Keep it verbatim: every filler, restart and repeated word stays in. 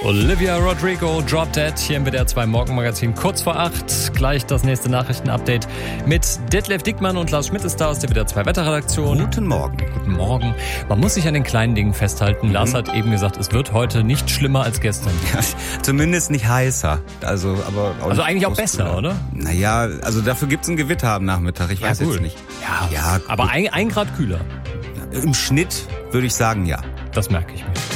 Olivia Rodrigo, Drop Dead, hier im W D R zwei Morgenmagazin, kurz vor acht. Gleich das nächste Nachrichtenupdate mit Detlef Dickmann und Lars Schmidt ist da aus der W D R zwei Wetterredaktion. Guten Morgen. Guten Morgen. Man muss sich an den kleinen Dingen festhalten. Mhm. Lars hat eben gesagt, es wird heute nicht schlimmer als gestern. Ja, zumindest nicht heißer. Also, aber auch also eigentlich auch besser, oder? Naja, also dafür gibt's ein Gewitter am Nachmittag. Ich ja, weiß gut. jetzt nicht. Ja, ja aber ein, ein Grad kühler. Im Schnitt würde ich sagen, ja. Das merke ich mir.